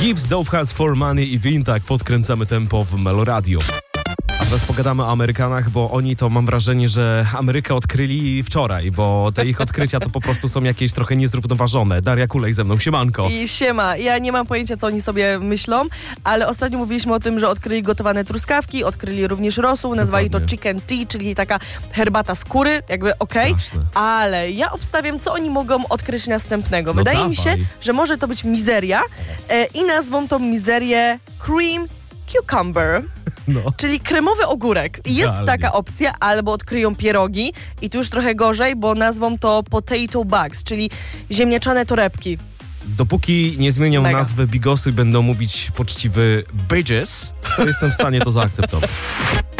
Gibbs, Dove Has For Money i Wintak. Podkręcamy tempo w Meloradio. A teraz pogadamy o Amerykanach, bo oni to, mam wrażenie, że Amerykę odkryli wczoraj, bo te ich odkrycia to po prostu są jakieś trochę niezrównoważone. Daria Kulej ze mną, siemanko. I siema, ja nie mam pojęcia, co oni sobie myślą, ale ostatnio mówiliśmy o tym, że odkryli gotowane truskawki, odkryli również rosół, nazwali to chicken tea, czyli taka herbata skóry, jakby okej, ale ja obstawiam, co oni mogą odkryć następnego. Wydaje mi się, że może to być mizeria i nazwą tą mizerię cream cucumber. Czyli kremowy ogórek. Jest taka opcja, albo odkryją pierogi i tu już trochę gorzej, bo nazwą to potato bugs, czyli ziemniaczane torebki. Dopóki nie zmienią nazwy Bigosu i będą mówić poczciwy Bridges, to jestem w stanie to zaakceptować.